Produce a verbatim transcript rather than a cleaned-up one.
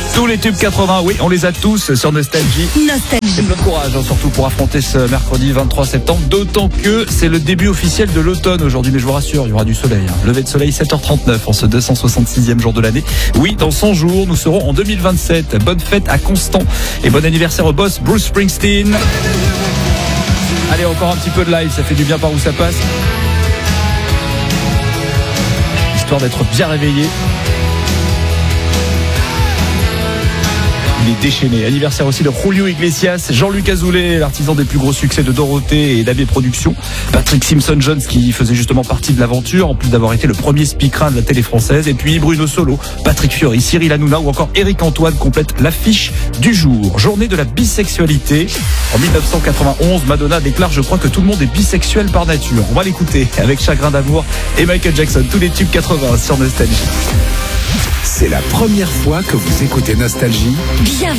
Tous les tubes quatre-vingts, oui, on les a tous sur Nostalgie. Nostalgie. C'est plein de courage, hein, surtout pour affronter ce mercredi vingt-trois septembre, d'autant que c'est le début officiel de l'automne aujourd'hui, mais je vous rassure, il y aura du soleil. Hein. Lever de soleil sept heures trente-neuf en ce deux cent soixante-sixième jour de l'année. Oui, dans cent jours, nous serons en deux mille vingt-sept. Bonne fête à Constant et bon anniversaire au boss Bruce Springsteen. Allez, encore un petit peu de live, ça fait du bien par où ça passe. Histoire d'être bien réveillé. Il est déchaîné. Anniversaire aussi de Julio Iglesias, Jean-Luc Azoulay, l'artisan des plus gros succès de Dorothée et d'A B Productions, Patrick Simpson-Jones qui faisait justement partie de l'aventure, en plus d'avoir été le premier speakerin de la télé française, et puis Bruno Solo, Patrick Fiori, Cyril Hanouna ou encore Éric Antoine complètent l'affiche du jour. Journée de la bisexualité. En dix-neuf cent quatre-vingt-onze, Madonna déclare « Je crois que tout le monde est bisexuel par nature ». On va l'écouter avec Chagrin d'amour et Michael Jackson, tous les tubes quatre-vingts sur Nostalgie. C'est la première fois que vous écoutez Nostalgie. Bienvenue.